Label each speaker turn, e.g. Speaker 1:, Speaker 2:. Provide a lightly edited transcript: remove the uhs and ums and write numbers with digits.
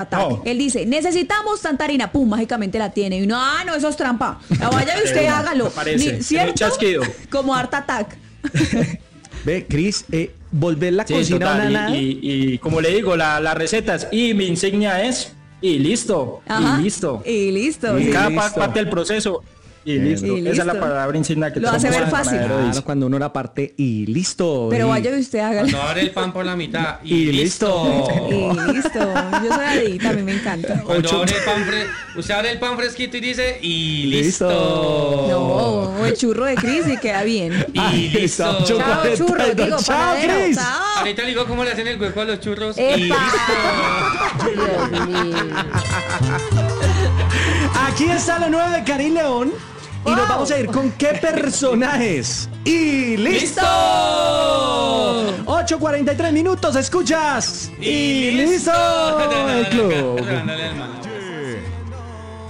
Speaker 1: No.
Speaker 2: Él dice, necesitamos tanta harina, pum, mágicamente la tiene. Y uno, no, eso es trampa. Vaya y usted hágalo.
Speaker 1: Parece.
Speaker 2: ¿Cierto?
Speaker 1: Un chasquido.
Speaker 2: Como Art Attack.
Speaker 3: Ve, Cris, volver la
Speaker 1: Sí,
Speaker 3: cocina a
Speaker 1: total.
Speaker 3: una nada.
Speaker 1: Y como le digo, la receta es, y mi insignia es, y listo,
Speaker 2: Ajá.
Speaker 1: y listo.
Speaker 2: Y listo.
Speaker 3: Y
Speaker 2: sí.
Speaker 1: Cada
Speaker 3: listo.
Speaker 1: parte del proceso, y listo.
Speaker 2: Y
Speaker 1: Esa es la
Speaker 2: listo.
Speaker 1: palabra insignia que
Speaker 2: Lo hace
Speaker 1: todo
Speaker 2: ver fácil.
Speaker 1: panadero
Speaker 3: Claro,
Speaker 1: dice.
Speaker 3: cuando uno la parte y listo.
Speaker 2: Pero
Speaker 3: y-
Speaker 2: vaya y usted hágalo.
Speaker 4: Cuando abre el pan por la mitad
Speaker 3: Y listo.
Speaker 2: Y listo. Yo soy adicta, a mí me encanta.
Speaker 4: Cuando abre el pan usted abre el pan fresquito y dice y listo.
Speaker 2: No, o el churro de Cris y queda bien.
Speaker 4: Y
Speaker 3: Ahí
Speaker 4: listo.
Speaker 3: está,
Speaker 2: Chao, churro, digo,
Speaker 3: Chao,
Speaker 2: panadero.
Speaker 3: Cris.
Speaker 2: Chao.
Speaker 4: Ahorita le digo cómo le hacen el hueco a los churros. Y
Speaker 2: ¡Epa!
Speaker 4: listo.
Speaker 2: Dios mío.
Speaker 3: Aquí está lo nuevo de Karim León. Y nos
Speaker 2: Wow.
Speaker 3: vamos a ir con qué personajes. ¡Y listo! 8:43 minutos, escuchas. ¡Y listo! El club.
Speaker 4: Dándole al mano.